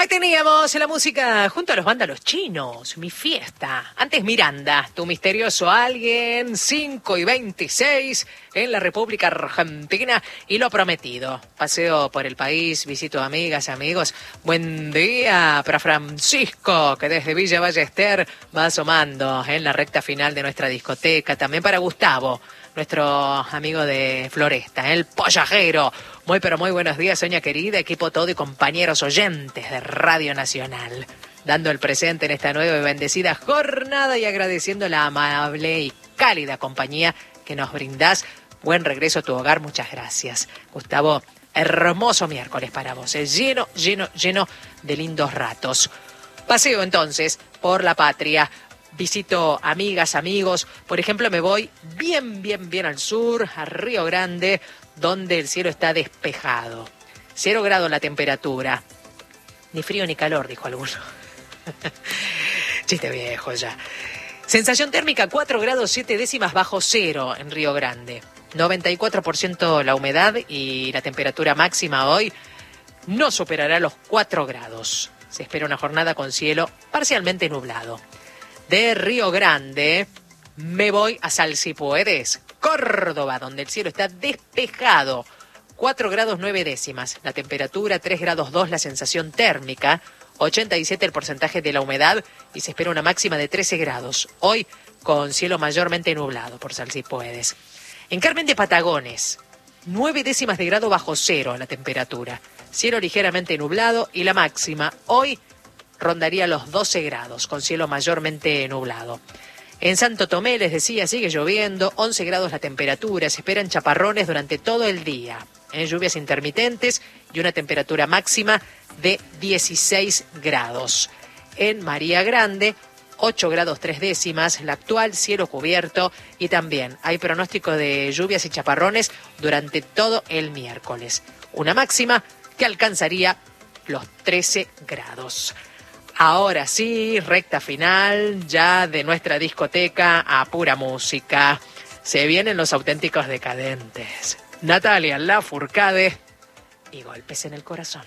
Ahí teníamos la música junto a los vándalos chinos, Mi Fiesta. Antes Miranda, Tu Misterioso Alguien, 5:26 en la República Argentina. Y Lo Prometido. Paseo por el país, visito amigas, amigos. Buen día para Francisco, que desde Villa Ballester va asomando en la recta final de nuestra discoteca. También para Gustavo, nuestro amigo de Floresta, el pollajero. Muy pero muy buenos días, Soña querida, equipo todo y compañeros oyentes de Radio Nacional. Dando el presente en esta nueva y bendecida jornada y agradeciendo la amable y cálida compañía que nos brindás. Buen regreso a tu hogar, muchas gracias. Gustavo, hermoso miércoles para vos, lleno de lindos ratos. Paseo entonces por la patria. Visito amigas, amigos. Por ejemplo, me voy bien al sur, a Río Grande, donde el cielo está despejado. 0 grados la temperatura. Ni frío ni calor, dijo alguno. Chiste viejo ya. Sensación térmica 4 grados 7 décimas bajo cero en Río Grande. 94% la humedad y la temperatura máxima hoy no superará los 4 grados. Se espera una jornada con cielo parcialmente nublado. De Río Grande me voy a Sal Si Puedes, Córdoba, donde el cielo está despejado. 4 grados 9 décimas, la temperatura 3 grados 2, la sensación térmica, 87 el porcentaje de la humedad y se espera una máxima de 13 grados. Hoy con cielo mayormente nublado por Sal Si Puedes. En Carmen de Patagones, 9 décimas de grado bajo cero la temperatura, cielo ligeramente nublado y la máxima hoy rondaría los 12 grados, con cielo mayormente nublado. En Santo Tomé, les decía, sigue lloviendo, 11 grados la temperatura, se esperan chaparrones durante todo el día, lluvias intermitentes y una temperatura máxima de 16 grados. En María Grande, 8 grados 3 décimas, la actual cielo cubierto y también hay pronóstico de lluvias y chaparrones durante todo el miércoles. Una máxima que alcanzaría los 13 grados. Ahora sí, recta final ya de nuestra discoteca a pura música. Se vienen los auténticos decadentes. Natalia Lafourcade y Golpes en el Corazón.